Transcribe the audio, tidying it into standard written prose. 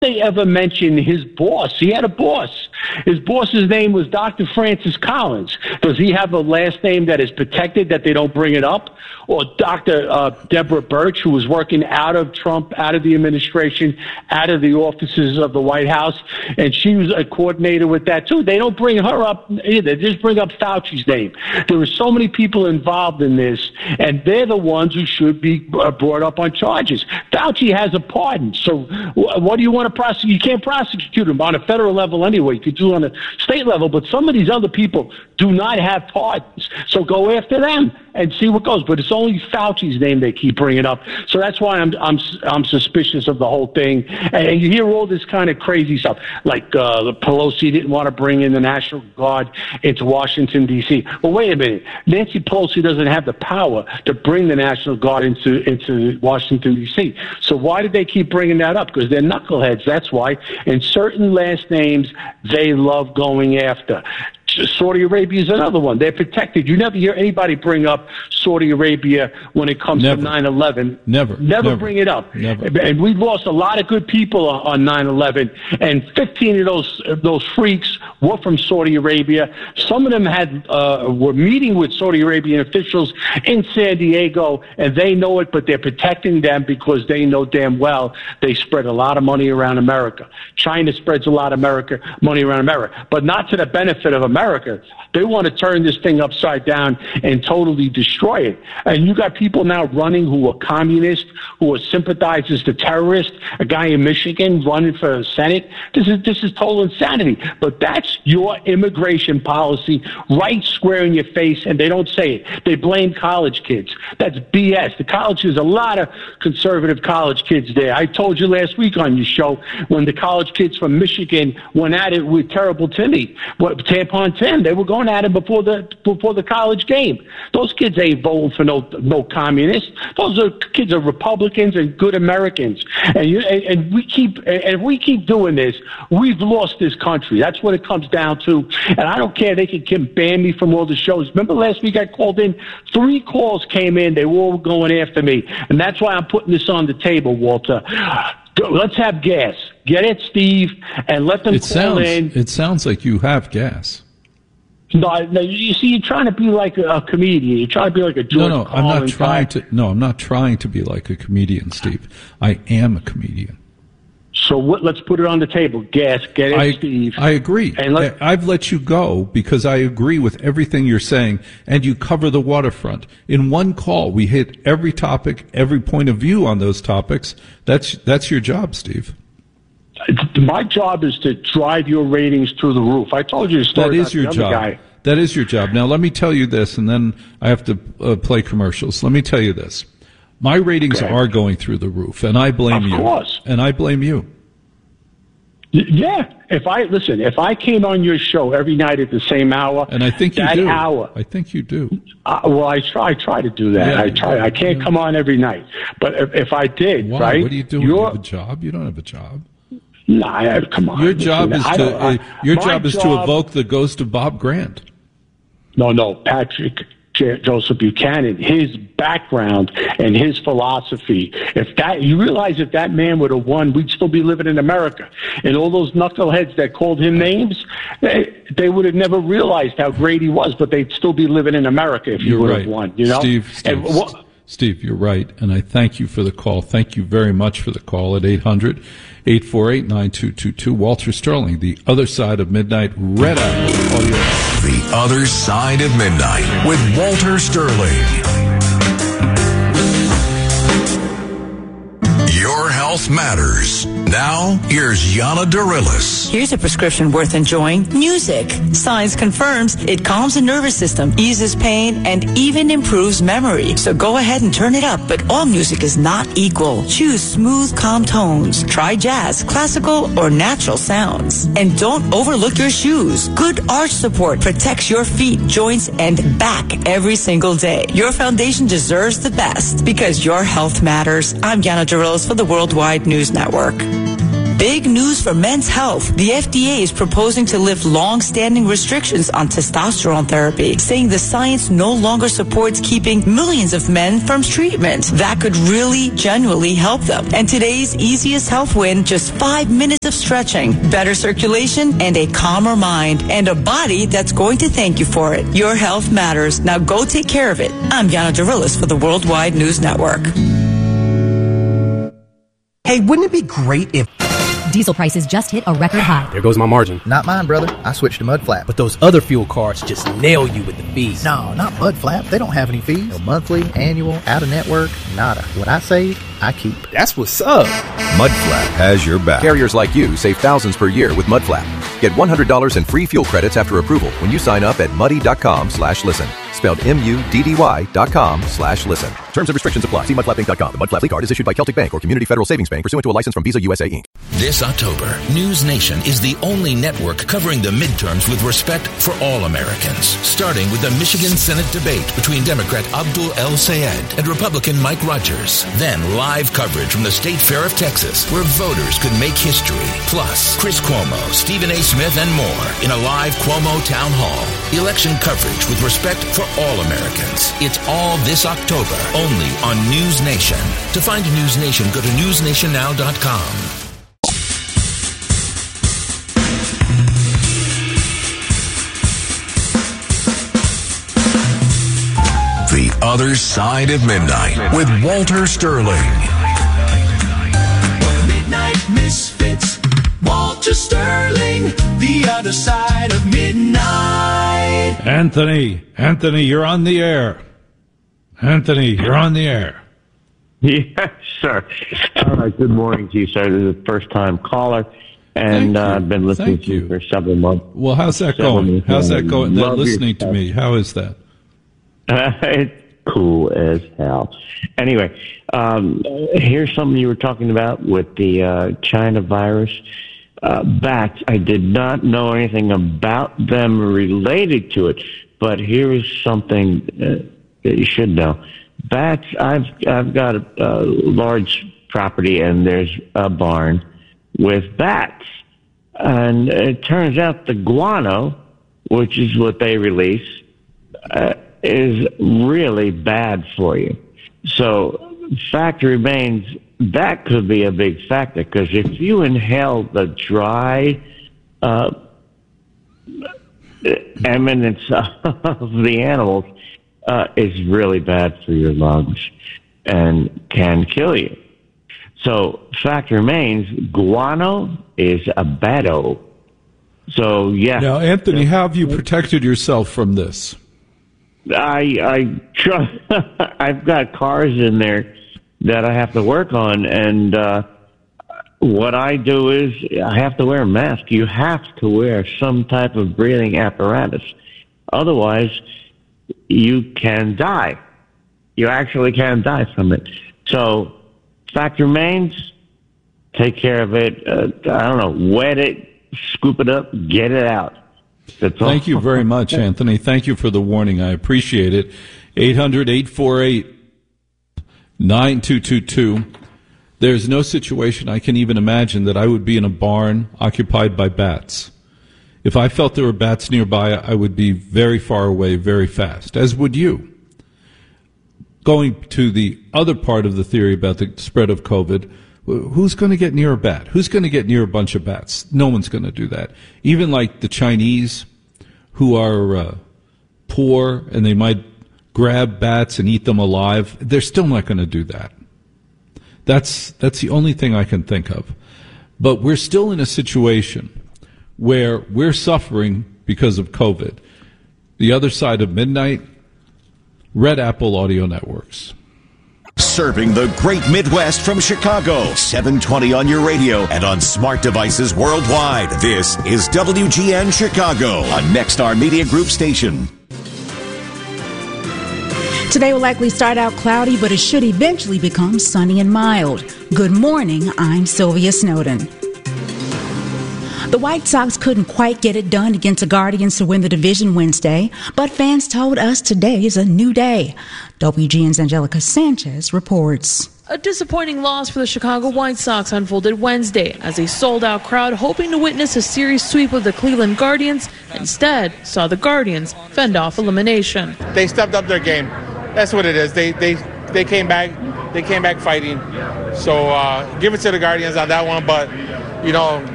they ever mention his boss? He had a boss. His boss's name was Dr. Francis Collins. Does he have a last name that is protected that they don't bring it up? Or Dr. Deborah Birch, who was working out of Trump, out of the administration, out of the offices of the White House, and she was a coordinator with that too. They don't bring her up either. They just bring up Fauci's name. There are so many people involved in this, and they're the ones who should be brought up on charges. Fauci has a pardon, so what do you want to prosecute? You can't prosecute him on a federal level anyway. You could do it on a state level, but some of these other people do not have pardons, so go after them and see what goes. But it's only Fauci's name they keep bringing up, so that's why I'm suspicious of the whole thing. And you hear all this kind of crazy stuff, like the Pelosi didn't want to bring in the National Guard into Washington D.C. Well, wait a minute, Nancy Pelosi doesn't have the power to bring the National Guard into Washington D.C. So why did they keep bringing that up? Because they're knuckleheads. That's why. And certain last names they love going after. Saudi Arabia is another one. They're protected. You never hear anybody bring up Saudi Arabia when it comes to 9/11. Never bring it up. Never. And we lost a lot of good people on 9/11, and 15 of those freaks were from Saudi Arabia. Some of them were meeting with Saudi Arabian officials in San Diego, and they know it, but they're protecting them because they know damn well they spread a lot of money around America. China spreads a lot of money around America, but not to the benefit of America. They want to turn this thing upside down and totally destroy it. And you got people now running who are communists, who are sympathizers to terrorists. A guy in Michigan running for Senate. This is total insanity. But that's your immigration policy, right square in your face, and they don't say it. They blame college kids. That's BS. The colleges, a lot of conservative college kids there. I told you last week on your show when the college kids from Michigan went at it with Terrible Timmy, Tampon Tim. They were going at it before the college game. Those kids ain't voting for no communists. Those kids are Republicans and good Americans. And we keep doing this, we've lost this country. That's what it comes down to. And I don't care. They can ban me from all the shows. Remember last week I called in? 3 calls came in. They were all going after me. And that's why I'm putting this on the table, Walter. Let's have gas. Get it, Steve, and let them call in. It sounds like you have gas. No, you see, you're trying to be like a comedian. You're trying to be like a George Carlin. I'm not trying to be like a comedian, Steve. I am a comedian. So let's put it on the table. Gas, get it, Steve. I agree. I've let you go because I agree with everything you're saying, and you cover the waterfront. In one call, we hit every topic, every point of view on those topics. That's your job, Steve. My job is to drive your ratings through the roof. I told you a story about the other guy. That is your job. Now, let me tell you this, and then I have to play commercials. Let me tell you this. My ratings are going through the roof, and I blame you. Of course. And I blame you. Yeah. If I came on your show every night at the same hour, and I think you do. I think you do. Well, I try to do that. Yeah, I can't come on every night, but if I did, why? Right? What are you doing? You have a job? You don't have a job. Nah, come on. Your job is to evoke the ghost of Bob Grant. No, Patrick Joseph Buchanan, his background and his philosophy. You realize if that man would have won, we'd still be living in America. And all those knuckleheads that called him names, they would have never realized how great he was, but they'd still be living in America if he would have won. You know, Steve, you're right, and I thank you for the call. Thank you very much for the call at 800-848-9222. Walter Sterling, The Other Side of Midnight, Red Eye. The Other Side of Midnight with Walter Sterling. Your health matters. Now, here's Yana Darilis. Here's a prescription worth enjoying. Music. Science confirms it calms the nervous system, eases pain, and even improves memory. So go ahead and turn it up, but all music is not equal. Choose smooth, calm tones. Try jazz, classical, or natural sounds. And don't overlook your shoes. Good arch support protects your feet, joints, and back every single day. Your foundation deserves the best because your health matters. I'm Yana Darilis for the Worldwide News Network. Big news for men's health. The FDA is proposing to lift long-standing restrictions on testosterone therapy, saying the science no longer supports keeping millions of men from treatment. That could really, genuinely help them. And today's easiest health win, just 5 minutes of stretching, better circulation, and a calmer mind, and a body that's going to thank you for it. Your health matters. Now go take care of it. I'm Yana Dorillis for the Worldwide News Network. Hey, wouldn't it be great if diesel prices just hit a record high? There goes my margin. Not mine, brother. I switched to Mudflap. But those other fuel cards just nail you with the fees. No, not Mudflap. They don't have any fees. No monthly, annual, out-of-network, nada. What I save, I keep. That's what's up. Mudflap has your back. Carriers like you save thousands per year with Mudflap. Get $100 in free fuel credits after approval when you sign up at muddy.com/listen. Spelled MUDDY.com/listen. Terms and restrictions apply. See mudflapinc.com. The Mudflap card is issued by Celtic Bank or Community Federal Savings Bank pursuant to a license from Visa USA Inc. This October, News Nation is the only network covering the midterms with respect for all Americans. Starting with the Michigan Senate debate between Democrat Abdul El Sayed and Republican Mike Rogers. Then live coverage from the State Fair of Texas, where voters could make history. Plus, Chris Cuomo, Stephen A. Smith, and more in a live Cuomo Town Hall. Election coverage with respect for all Americans. It's all this October, only on News Nation. To find News Nation, go to newsnationnow.com. The Other Side of Midnight with Walter Sterling. Midnight Misfits, Walter Sterling, The Other Side of Midnight. Anthony, you're on the air. Anthony, you're on the air. Yes, sir. All right, good morning to you, sir. This is a first-time caller, and I've been listening to you for several months. Well, how's that going? How's that going? They're listening to me. How is that? It's cool as hell. Anyway, here's something you were talking about with the China virus. Bats, I did not know anything about them related to it, but here is something that you should know. Bats, I've got a large property, and there's a barn with bats. And it turns out the guano, which is what they release, is really bad for you. So, fact remains, that could be a big factor, because if you inhale the dry emanence of the animals, it's really bad for your lungs and can kill you. So, fact remains, guano is a bado. So, yeah. Now, Anthony, how have you protected yourself from this? I've got cars in there that I have to work on, and what I do is I have to wear a mask. You have to wear some type of breathing apparatus. Otherwise, you can die. You actually can die from it. So, fact remains, take care of it. I don't know, wet it, scoop it up, get it out. That's all. Thank you very much, Anthony. Thank you for the warning. I appreciate it. 800-848-9222. There's no situation I can even imagine that I would be in a barn occupied by bats. If I felt there were bats nearby, I would be very far away very fast, as would you. Going to the other part of the theory about the spread of COVID, who's going to get near a bat? Who's going to get near a bunch of bats? No one's going to do that. Even like the Chinese, who are poor and they might grab bats and eat them alive, they're still not going to do that. That's the only thing I can think of. But we're still in a situation where we're suffering because of COVID. The Other Side of Midnight, Red Apple Audio Networks. Serving the great Midwest from Chicago, 720 on your radio and on smart devices worldwide. This is WGN Chicago, a Nexstar Media Group station. Today will likely start out cloudy, but it should eventually become sunny and mild. Good morning, I'm Sylvia Snowden. The White Sox couldn't quite get it done against the Guardians to win the division Wednesday, but fans told us today is a new day. WGN's Angelica Sanchez reports. A disappointing loss for the Chicago White Sox unfolded Wednesday as a sold-out crowd hoping to witness a series sweep of the Cleveland Guardians instead saw the Guardians fend off elimination. They stepped up their game. That's what it is. They came back. They came back fighting. So give it to the Guardians on that one. But, you know,